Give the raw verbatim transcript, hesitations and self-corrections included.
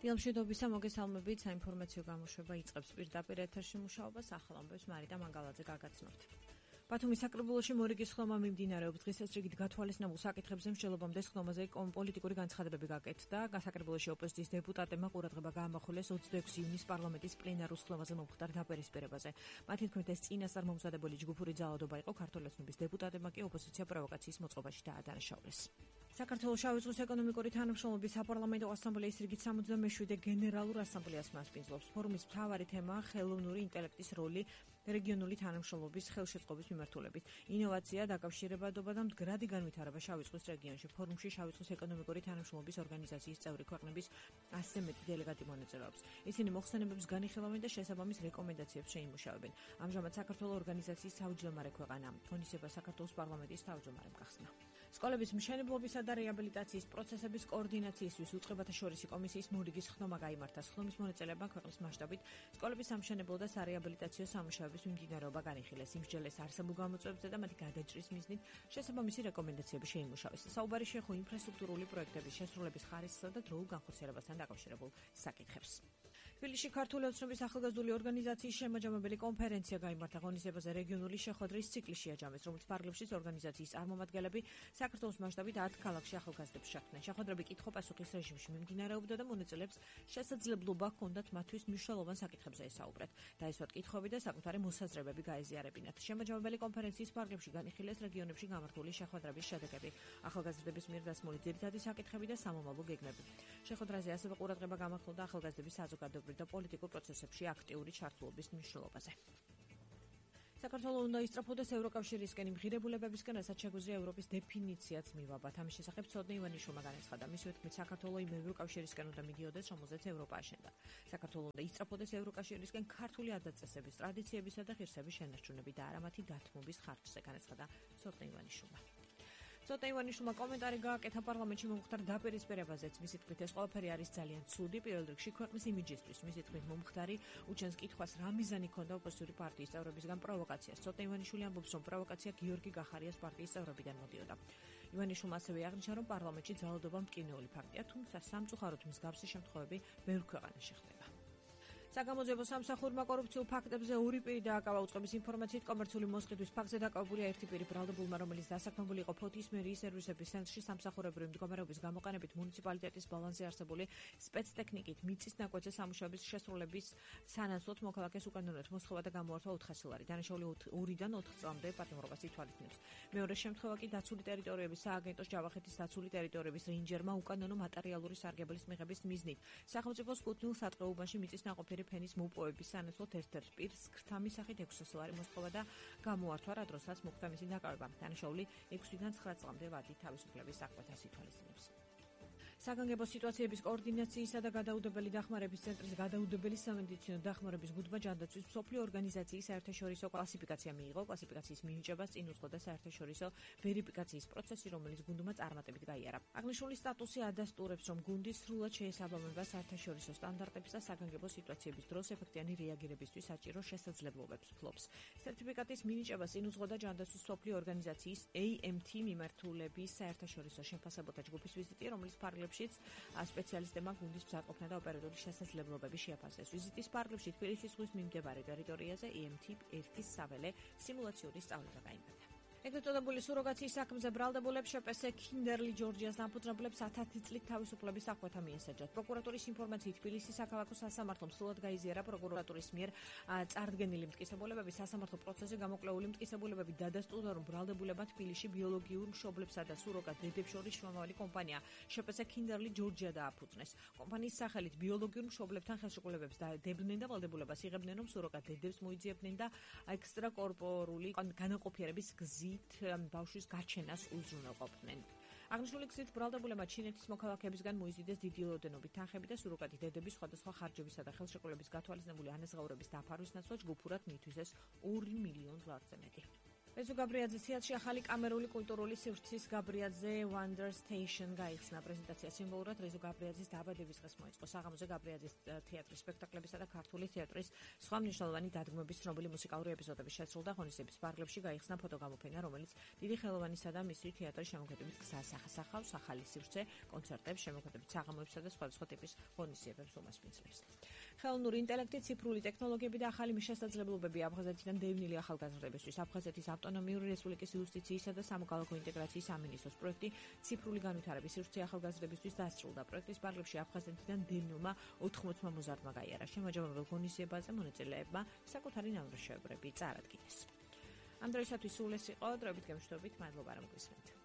დილამშვიდობისა, მოგესალმებით, საინფორმაციო გამოშვება იწყებს პირდაპირ ეთერში მუშაობას, ახალ ამბებს მარიდა მანგალაძე გაგაცნობთ. ბათუმის საკრებულოში მორიგის ხდომა მიმდინარეობს. დღეს წესრიგით გათვალისწინებულ საკითხებზე მსჯელობამდე ხდომაზე პოლიტიკური განცხადებები გაკეთდა. საკრებულოში ოპოზიციის დეპუტატებმა ყურადღება გაამახვილეს ოცდაექვსი ივნის პარლამენტის პლენარულ ხდომაზე მომხდარ დაპირისპირებაზე. მათი თქმით, ეს წინასწარმომზადებელი ჯგუფური ძალადობა იყო, ქართული ოცნების დეპუტატებმა კი ოპოზიცია პროვოკაციის მოწყობაში დაადანაშაულეს. საქართველოს შავი ზღვის ეკონომიკური თანამშრომლობის საპარლამენტო ასამბლეის რიგით სამოცდამეშვიდე გენერალურ ასამბლეას მასპინძლობს. ფორუმის მთავარი თემაა ხელოვნური ინტელექტის როლი რეგიონული თანამშრომლობის ხელშეწყობის მიმართულებით. ინოვაცია, დაკავშირებადობა და მდგრადი განვითარება შავი ზღვის რეგიონში. ფორუმში შავი ზღვის ეკონომიკური თანამშრომლობის ორგანიზაციის წევრი ქვეყნების ასზე მეტი დელეგატი მონაწილეობს. ისინი მოხსენებებს განიხილავენ და შესაბამის რეკომენდაციებს შეიმუშავებენ. ამჟამად საქართველოს ორგანიზაციის თავმჯდომარე ქვეყანა. თონისება საქართველოს პარლამენტის თავმჯდომარემ გახსნა. სკოლების მშენებლობისა და რეაბილიტაციის პროცესების კოორდინაციისთვის უწყებათა შორისი კომისიის მორიგის ხდომა გაიმართა. ხდომის მონაწილეებმა ქვეყნის მასშტაბით სკოლების სამშენებლო და სარეაბილიტაციო სამუშაოების მიმდინარეობა განიხილეს. იმსჯელეს არსებულ გამოწვევებზე და მათი გადაჭრის მიზნით შესაბამისი რეკომენდაციები შეიმუშავეს. საუბარი შეეხო ინფრასტრუქტურული პროექტების შესრულების ხარისხსა და დროულ განხორციელებასთან დაკავშირებულ საკითხებს. თბილისში ქართული ოცნების ახალგაზრდული ორგანიზაციის შემაჯამებელი კონფერენცია გაიმართა. ღონისძიებაზე რეგიონული შეხვედრის ციკლი შეაჯამეს, რომლის პარალელში ორგანიზაციის წარმომადგენლები საქართველოს მასშტაბით ათ ქალაქში ახალგაზრდებს შეხვდნენ. შეხვედრები კითხვა-პასუხის რეჟიმში მიმდინარეობდა და მონაწილეებს შესაძლებლობა ჰქონდათ მათთვის მნიშვნელოვან საკითხებზე ესაუბრათ. დაისვათ კითხვები და საკუთარი მოსაზრებები გაეზიარებინათ. შემაჯამებელი კონფერენციის პარალელში განიხილეს რეგიონებში გამართული შეხვედრების შედეგები, ახალგაზრდების მიერ დასმული ძირითადი საკითხები და სამომავლო გეგმები. შეხვედრაზე ასევე ყურადღება გამახვილდა ახალგაზრდების საზოგადოებრივ და პოლიტიკურ პროცესებში აქტიური ჩართულობის მნიშვნელობაზე. საქართველოს უნდა ისწრაფოდეს ევროკავშირისკენ იმ ღირებულებებისკენ, რასაც შეგვიძლია ევროპის დეფინიციაც მივაბათ. ამის შესახებ ცოდნე ივანიშვილმა განაცხადა. მისივე თქმით, საქართველოს იმ ევროკავშირისკენ უნდა მიდიოდეს, რომელზეც ევროპა აშენდა. საქართველოს უნდა ისწრაფოდეს ევროკავშირისკენ ქართული ადათ-წესების, ტრადიციებისა და ღირსების შენარჩუნებით და არა მათი დათმობის ხარჯზე, განაცხადა ცოდნე ივანიშვილმა. ცოტა ივანიშვილმა კომენტარი გააკეთა პარლამენტში მომხდარ დაპირისპირებაზეც. მისი თქმით, ეს ყველაფერი არის ძალიან ცუდი, პირველ რიგში ქვეყნის იმიჯისთვის. მისი თქმით, მომხდარი უჩენს კითხვას, რა მიზანი ჰქონდა ოპოზიციური პარტიის წევრებისგან პროვოკაციას. ცოტა ივანიშვილი ამბობს, რომ პროვოკაცია გიორგი გახარიას პარტიის წევრებიდან მოდიოდა. ივანიშვილმა ასევე აღნიშნა, რომ პარლამენტში ძალადობა მტკივნეული ფაქტია, თუმცა სამწუხაროდ მსგავსი შემთხვევები ბევრ ქვეყანაში ხდება. საგამოძიებო სამსახურმა კორუფციულ ფაქტებზე ორი პირი დააკავა. უწყების ინფორმაციით, კომერციული მოსყიდვის ფაქტზე დაკავებულია ერთი პირი ბრალდებულმა, რომელიც დასაქმებული იყო ფოთის მერიის სერვისების ცენტრში სამსახურებრივი მდგომარეობის გამოყენებით მუნიციპალიტეტის ბალანსზე არსებული სპეცტექნიკით მიწის ნაკვეთზე სამუშაოების შესრულების სანაცვლოდ მოქალაქეს უკანონოდ მოსხოვა და გამოართვა ოთხასი ლარი. დანაშაული ორიდან ოთხ წლამდე პატიმრობას ითვალისწინებს. მეორე შემთხვევა კი დაცული ტერიტორიების სააგენტოს ჯავახეთის დაცული ტერიტორიების რეინჯერმა უკანონო მატერიალური სარგებლის მიღების მიზნით სახელმწიფოს კუთვნილ სატყეუბანში მიწის ნაყოფიერი ფენის მოპოვების სანაცვლოდ ერთ-ერთ პირს ქრთამის სახით ექვსი ლარი მოსთხოვა და გამოართვა, რა დროსაც მოხდა მისი დაკავება. დანაშაული ექვსიდან ცხრა წლამდე ვადით თავისუფლების საკვეთას ითვალისწინებს. საგანგებო სიტუაციების კოორდინაციისა და გადაუდებელი დახმარების ცენტრის გადაუდებელი სამედიცინო დახმარების გუნდმა ჯანდაცვის მსოფლიო ორგანიზაციის საერთაშორისო კლასიფიკაცია მიიღო. კლასიფიკაციის მინიჭებას წინ უძღოდა საერთაშორისო ვერიფიკაციის პროცესი, რომელიც გუნდმა წარმატებით გაიარა. აღნიშნული სტატუსი ადასტურებს, რომ გუნდი სრულად შეესაბამება საერთაშორისო სტანდარტებს და საგანგებო სიტუაციების დროს ეფექტიანი რეაგირებისთვის საჭირო შესაძლებლობებს ფლობს. სერტიფიკატის მინიჭებას წინ უძღოდა ჯანდაცვის მსოფლიო ორგანიზაციის A M T მიმართულების საერთაშორისო შეფასებათა ჯგუფის ვიზიტი, რომლის პარალელშიც სპეციალისტებმა გუნდის მზადყოფნა და ოპერატორული შესაძლებლობები შეაფასეს. ვიზიტის პარალელში თბილისის ზღვის მიმდებარე ტერიტორიაზე A M T ერთის საველე სიმულაციური სწავლება გაიმართა. ეგრეთ წოდებული სუროგაციის საქმეზე ბრალდებულებს შეპესე კინდერლი ჯორჯიას დამფუძნებლებს ათათი წლით თავისუფლების საკვეთა მიესაჯათ. პროკურატურის ინფორმაციით თბილისის საქალაქო სასამართლომ სრულად გაიზიარა პროკურატურის მიერ წარდგენილი მტკიცებულებები. სასამართლო პროცესზე გამოკვლეული მტკიცებულებები დადასტურდა, რომ ბრალდებულებმა თბილისში ბიოლოგიურ მშობლებსა და სუროგატ დედებს შორის შრომავალი კომპანია შეპესე კინდერლი ჯორჯია დააფუძნეს. კომპანიის სახელით ბიოლოგიურ მშობლებთან ხელშეკრულებებს დადებდნენ და ვალდებულებას იღებდნენ, რომ სუროგატ დედებს მოიძიებდნენ და ექსტრაკორპორული განაყოფიერების გზით ბავშვის გაჩენას უზრუნველყოფდნენ. აღნიშნული გზით ბრალდებულებმა ჩინეთის მოქალაქეებისგან მოიზიდეს დიდი რაოდენობით თანხები და სუროგატი დედების სხვადასხვა ხარჯებისა და ხელშეკრულების გათვალისწინებული ანაზღაურების დაფარვის ნაცვლად ჯგუფურად მიითვისეს ორი მილიონი ლარზე მეტი. რეზო გაბრიაძის თეატრში ახალი კამერული კულტურული სივრცის გაბრიაძე Wonder Station გაიხსნა. პრეზენტაცია სიმბოლურად რეზო გაბრიაძის დაბადების დღეს მოეწყო. საღამოზე გაბრიაძის თეატრის სპექტაკლებისა და ქართული თეატრის სხვა მნიშვნელოვანი დადგმების ცნობილი მუსიკალური ეპიზოდების შესრულდა. ღონისძიების ფარგლებში გაიხსნა ფოტოგამოფენა, რომელიც დიდი ხელოვანისა და მისი თეატრის შემოქმედებით გზას ახასახავს ახალი სივრცე, კონცერტებს, შემოქმედებით საღამოებსა და სხვადასხვა ტიპის ღონისძიებებს უმასპინძლებს. ხელოვნური ინტელექტი, ციფრული ტექნოლოგიები და ახალი მისასაძლებლობები აფხაზეთიდან დევნილი ახალგაზრდებისთვის. აფხაზეთის ავტონომიური რესპუბლიკის იუსტიციისა და სამოქალაქო ინტეგრაციის სამინისტროს პროექტი ციფრული განვითარების სივრცე ახალგაზრდებისთვის დასრულდა. პროექტის ფარგლებში აფხაზეთიდან დევნილმა ოთხმოცმა მოზარდმა გაიარა. შემაჯამებელ ღონისძიებაზე მონაწილეებმა საკუთარი ნამუშევრები წარადგინეს. ამ დროისათვის სულ ეს იყო. დროებით გემშვიდობით, მადლობა რომ გვისმენთ.